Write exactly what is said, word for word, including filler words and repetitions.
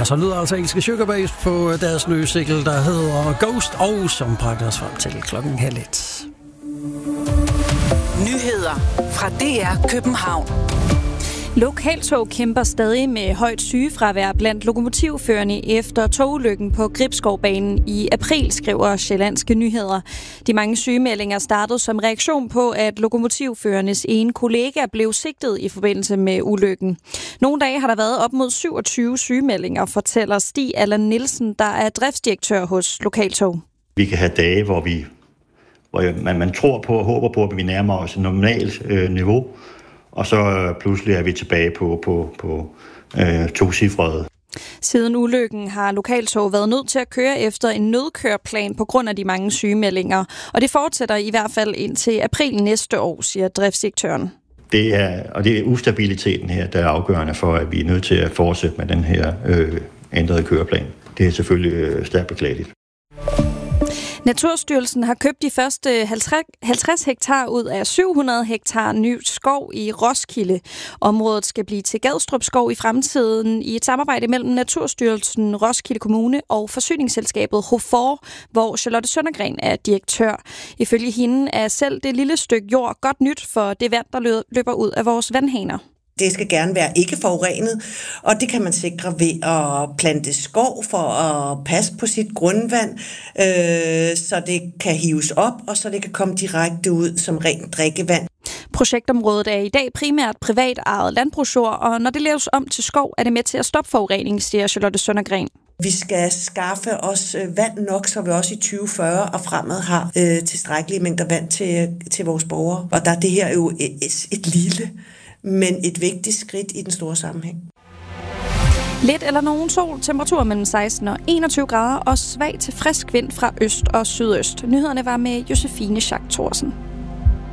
Så lyder altså engelske Sugarbabes på deres nye single, der hedder Ghost, og som bragte os frem til klokken halv et. Nyheder fra D R København. Lokaltog kæmper stadig med højt sygefravær blandt lokomotivførerne efter togulykken på Gribskovbanen i april, skriver Sjællandske Nyheder. De mange sygemeldinger startede som reaktion på, at lokomotivførernes ene kollega blev sigtet i forbindelse med ulykken. Nogle dage har der været op mod syvogtyve sygemeldinger, fortæller Stig Allan Nielsen, der er driftsdirektør hos Lokaltog. Vi kan have dage, hvor vi hvor man, man tror på og håber på, at vi nærmer os et normalt øh, niveau, og så pludselig er vi tilbage på, på, på øh, tocifrede. Siden ulykken har Lokaltog været nødt til at køre efter en nødkøreplan på grund af de mange sygemeldinger, og det fortsætter i hvert fald indtil april næste år, siger driftsdirektøren. Det er, og det er ustabiliteten her, der er afgørende for, at vi er nødt til at fortsætte med den her øh, ændrede køreplan. Det er selvfølgelig øh, stærkt beklageligt. Naturstyrelsen har købt de første halvtreds hektar ud af syv hundrede hektar ny skov i Roskilde. Området skal blive til Gadstrup Skov i fremtiden i et samarbejde mellem Naturstyrelsen, Roskilde Kommune og forsyningsselskabet Hofor, hvor Charlotte Søndergren er direktør. Ifølge hende er selv det lille stykke jord godt nyt for det vand, der løber ud af vores vandhaner. Det skal gerne være ikke forurenet, og det kan man sikre ved at plante skov for at passe på sit grundvand, øh, så det kan hives op, og så det kan komme direkte ud som rent drikkevand. Projektområdet er i dag primært privat ejet landbrugsjord, og når det laves om til skov, er det med til at stoppe forurening, siger Charlotte Søndergren. Vi skal skaffe os vand nok, så vi også i tyve fyrre og fremad har øh, tilstrækkelige mængder vand til, til vores borgere. Og der er det her jo et, et, et lille, men et vigtigt skridt i den store sammenhæng. Lidt eller nogen sol, temperatur mellem seksten og enogtyve grader og svag til frisk vind fra øst og sydøst. Nyhederne var med Josefine Schack Thorsen.